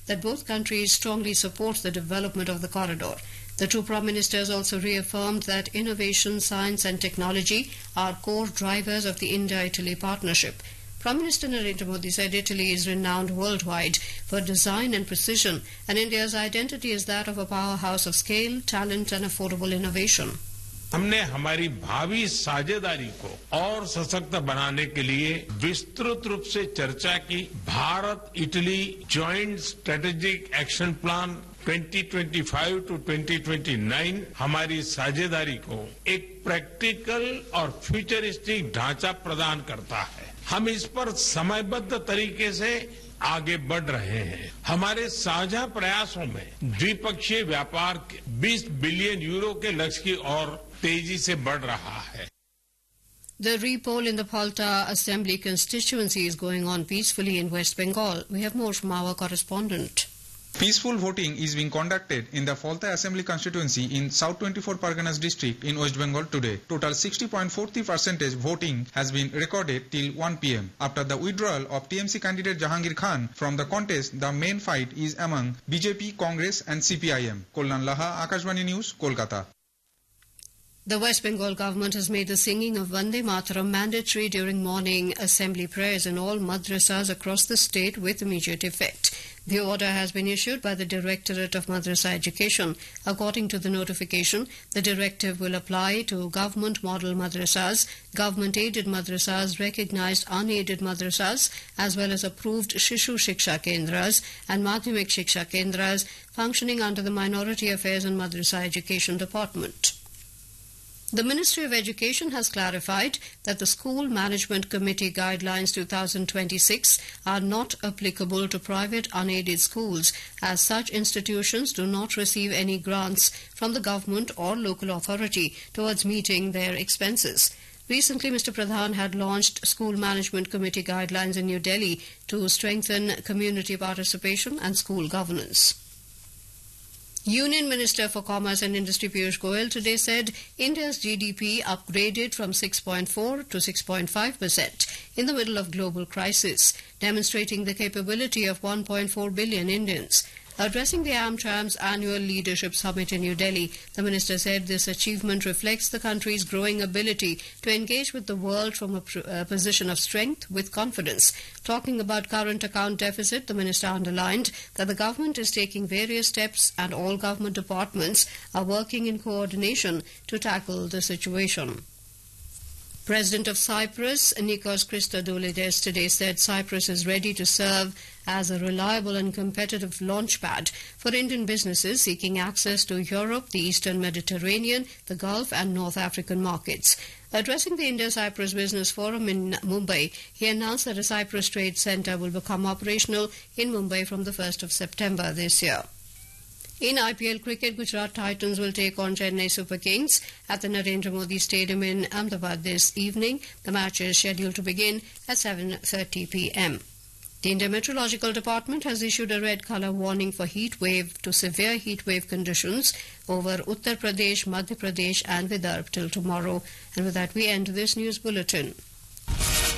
that both countries strongly support the development of the corridor. The two Prime Ministers also reaffirmed that innovation, science and technology are core drivers of the India-Italy partnership. Prime Minister Narendra Modi said Italy is renowned worldwide for design and precision, and India's identity is that of a powerhouse of scale, talent and affordable innovation. हमने हमारी भावी साझेदारी को और सशक्त बनाने के लिए विस्तृत रूप से चर्चा की। Bharat Italy joint strategic action plan 2025 to 2029 हमारी साझेदारी को एक प्रैक्टिकल और फ्यूचरिस्टिक ढांचा प्रदान करता है। हम इस पर समयबद्ध तरीके से आगे बढ़ रहे हैं। हमारे साझा प्रयासों में द्विपक्षीय व्यापार 20 बिलियन यूरो के लक्ष्य की ओर तेजी से बढ़ रहा है। The re-poll in the Palta Assembly constituency is going on peacefully in West Bengal. We have more from our correspondent. Peaceful voting is being conducted in the Falta Assembly constituency in South 24 Parganas district in West Bengal today. Total 60.40% voting has been recorded till 1 p.m. After the withdrawal of TMC candidate Jahangir Khan from the contest, the main fight is among BJP, Congress and CPIM. Kollan Laha, Akashvani News, Kolkata. The West Bengal government has made the singing of Vande Mataram mandatory during morning assembly prayers in all madrasas across the state with immediate effect. The order has been issued by the Directorate of Madrasa Education. According to the notification, the directive will apply to government model madrasas, government-aided madrasas, recognized unaided madrasas, as well as approved Shishu Shiksha Kendras and Madhyamik Shiksha Kendras functioning under the Minority Affairs and Madrasa Education Department. The Ministry of Education has clarified that the School Management Committee Guidelines 2026 are not applicable to private unaided schools, as such institutions do not receive any grants from the government or local authority towards meeting their expenses. Recently, Mr. Pradhan had launched School Management Committee Guidelines in New Delhi to strengthen community participation and school governance. Union Minister for Commerce and Industry Piyush Goyal today said India's GDP upgraded from 6.4 to 6.5% in the middle of global crisis, demonstrating the capability of 1.4 billion Indians. Addressing the AmTrams annual leadership summit in New Delhi, the minister said this achievement reflects the country's growing ability to engage with the world from a position of strength with confidence. Talking about current account deficit, the minister underlined that the government is taking various steps and all government departments are working in coordination to tackle the situation. President of Cyprus, Nikos Christodoulides, today said Cyprus is ready to serve as a reliable and competitive launchpad for Indian businesses seeking access to Europe, the Eastern Mediterranean, the Gulf and North African markets. Addressing the India-Cyprus Business Forum in Mumbai, he announced that a Cyprus Trade Centre will become operational in Mumbai from the 1st of September this year. In IPL cricket, Gujarat Titans will take on Chennai Super Kings at the Narendra Modi Stadium in Ahmedabad this evening. The match is scheduled to begin at 7:30 p.m. The Indian Meteorological Department has issued a red colour warning for heat wave to severe heat wave conditions over Uttar Pradesh, Madhya Pradesh and Vidarbha till tomorrow. And with that, we end this news bulletin.